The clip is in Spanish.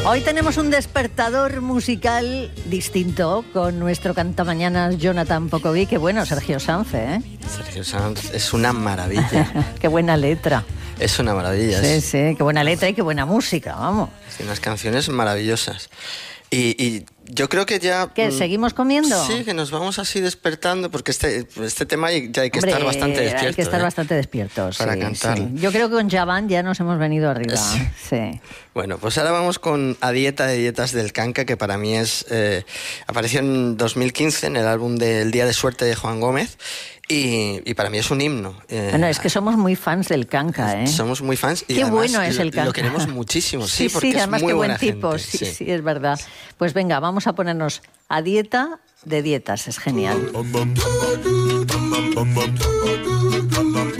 Hoy tenemos un despertador musical distinto con nuestro cantamañanas Jonathan Pocoví. Qué bueno, Sergio Sanz, ¿eh? Sergio Sanz es una maravilla. Qué buena letra. Es una maravilla. Sí, qué buena letra y qué buena música, vamos. Sí, unas canciones maravillosas. Y yo creo que ya... ¿Qué, seguimos comiendo? Sí, que nos vamos así despertando, porque este tema ya hay que estar bastante despierto. Hay que estar bastante despiertos, para cantar. Sí. Yo creo que con Javan ya nos hemos venido arriba. Sí. Bueno, pues ahora vamos con A Dieta de Dietas del Canca, que para mí apareció en 2015 en el álbum del Día de Suerte de Juan Gómez. Y para mí es un himno. Bueno, es que somos muy fans del Canca, ¿eh? Somos muy fans. Y qué además bueno es el Canca. Lo queremos muchísimo, sí, porque además es muy qué buen buena tipo. gente. Sí, es verdad. Pues venga, vamos a ponernos a dieta de dietas, es genial.